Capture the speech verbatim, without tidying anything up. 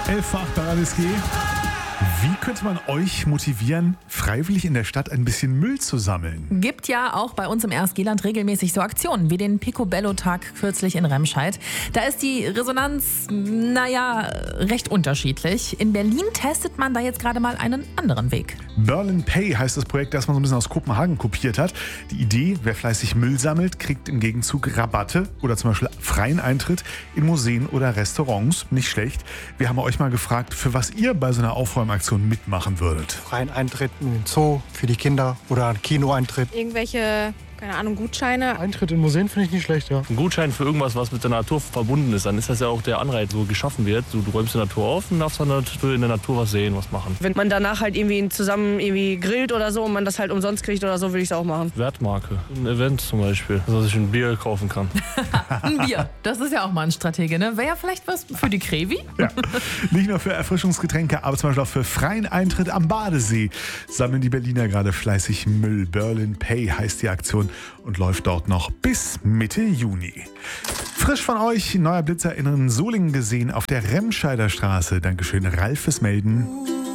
elf vor acht bei Alles G. Wie könnte man euch motivieren, freiwillig in der Stadt ein bisschen Müll zu sammeln? Gibt ja auch bei uns im R S G-Land regelmäßig so Aktionen wie den Picobello-Tag kürzlich in Remscheid. Da ist die Resonanz, naja, recht unterschiedlich. In Berlin testet man da jetzt gerade mal einen anderen Weg. Berlin Pay heißt das Projekt, das man so ein bisschen aus Kopenhagen kopiert hat. Die Idee, wer fleißig Müll sammelt, kriegt im Gegenzug Rabatte oder zum Beispiel freien Eintritt in Museen oder Restaurants. Nicht schlecht. Wir haben euch mal gefragt, für was ihr bei so einer Aufräumaktion mitmachen würdet. Freien Eintritt in den Zoo für die Kinder oder einen Kinoeintritt. Irgendwelche, keine Ahnung, Gutscheine. Eintritt in Museen finde ich nicht schlecht, ja. Ein Gutschein für irgendwas, was mit der Natur verbunden ist, dann ist das ja auch der Anreiz, so geschaffen wird. Du, du räumst die Natur auf und darfst dann in der Natur was sehen, was machen. Wenn man danach halt irgendwie zusammen irgendwie grillt oder so und man das halt umsonst kriegt oder so, würde ich es auch machen. Wertmarke, ein Event zum Beispiel, dass ich ein Bier kaufen kann. Ein Bier, das ist ja auch mal ein Stratege, ne? Wäre ja vielleicht was für die Krevi? Ja. Nicht nur für Erfrischungsgetränke, aber zum Beispiel auch für freien Eintritt am Badesee sammeln die Berliner gerade fleißig Müll. Berlin Pay heißt die Aktion und läuft dort noch bis Mitte Juni. Frisch von euch, neuer Blitzer in Solingen gesehen auf der Remscheider Straße. Dankeschön, Ralf, fürs Melden.